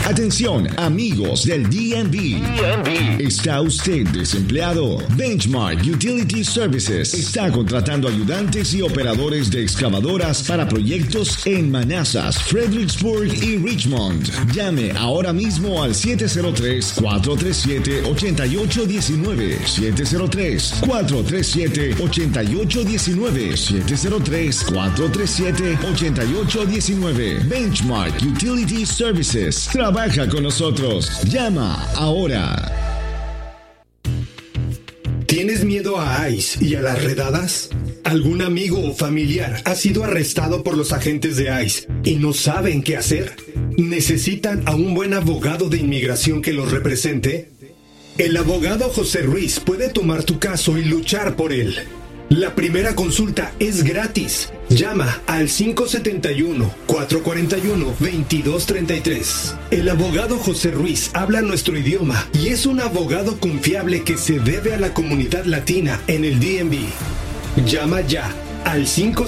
Atención, amigos del DMV. ¿Está usted desempleado? Benchmark Utility Services está contratando ayudantes y operadores de excavadoras para proyectos en Manassas, Fredericksburg y Richmond. Llame ahora mismo al 703-437-8819. 703-437-8819. 703-437-8819. Benchmark Utility Services. Trabaja con nosotros. Llama ahora. ¿Tienes miedo a ICE y a las redadas? ¿Algún amigo o familiar ha sido arrestado por los agentes de ICE y no saben qué hacer? ¿Necesitan a un buen abogado de inmigración que los represente? El abogado José Ruiz puede tomar tu caso y luchar por él. La primera consulta es gratis. Llama al 571-441-2233. El abogado José Ruiz habla nuestro idioma y es un abogado confiable que se debe a la comunidad latina en el DMV. Llama ya al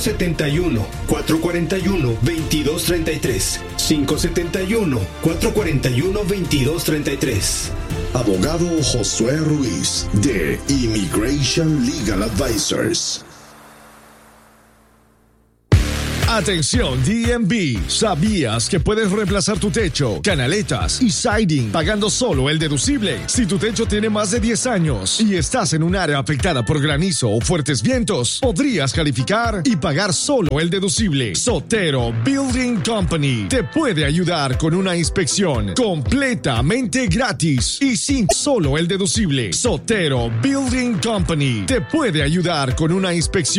571-441-2233. 571-441-2233. Abogado Josué Ruiz de Immigration Legal Advisors. Atención DMV, ¿sabías que puedes reemplazar tu techo, canaletas y siding pagando solo el deducible? Si tu techo tiene más de 10 años y estás en un área afectada por granizo o fuertes vientos, podrías calificar y pagar solo el deducible. Sotero Building Company te puede ayudar con una inspección completamente gratis y sin solo el deducible. Sotero Building Company te puede ayudar con una inspección